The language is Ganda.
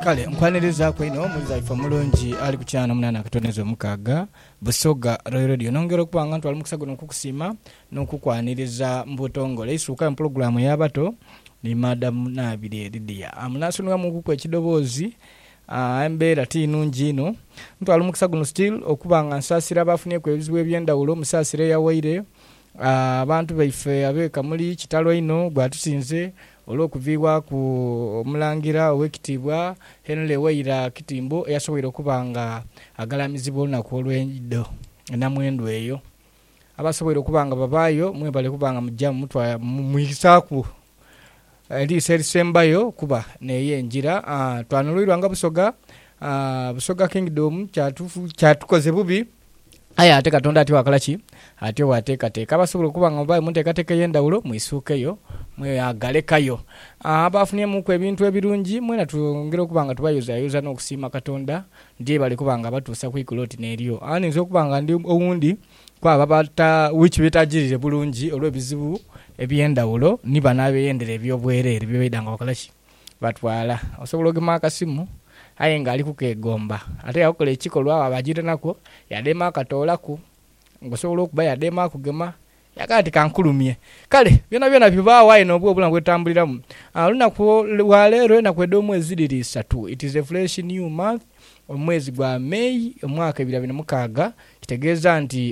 kale nkwaniriza kwino muliza ifa mulungi ali kuchana munana katoneza omukaga Busoga Royal Radio nongera okubanga ntwali mukusago nokukusima nokukwaniriza mbutongole isuka program y'abato ni Madam Nabire Lydia amunasunwa mukuku ekidobozi embeera tinungi ino ntwali mukusago still okubanga nsasira abafunye ku ebizibu ebyendawulo musasire yawaire abantu baife abeka muri kitalo ino gwatusinze olwokuviwa ku mulangira owekitibwa Henry Waira Kitimbo yasoboye okubanga agalamizibwa na ku olwenyido namwendo eyo abasoboye okubanga babayo mwebale kubanga mujjamu mutwa muisaku eli sembayo kuba neye njira twanulirwanga Busoga Kingdom kyatukoze bubi aya ate Katonda ati wakalachi ate wateeka abasobola okubanga babayo muteekateeka yendawulo mwisukeyo mwe agalekayo abafunye mu ebintu ebirungi mwena tuongera okubanga tubayoza n'okusiima Katonda ndiye bali kubanga batuusa ku ikuloti n'eriyo aninza okubanga ndi owundi kwaba bata which bitajirire bulungi olw'ebizibu ebyendawulo niba nabeyendera ebyobwerere byebedanga wakalachi batwala osobola ogema akasimu aye nga ali kukegomba ate yakola ekikolwa abajire nako yadema akatoolaku ngosobola okuba yadema akugema yakati kankulumye kale byona bibaawa ino obwo kwetambuliramu lunaku lwaleero na kwedde omwezi 3 it is a fresh new month omwezi gwa May omwaka 2026 kitegeeza nti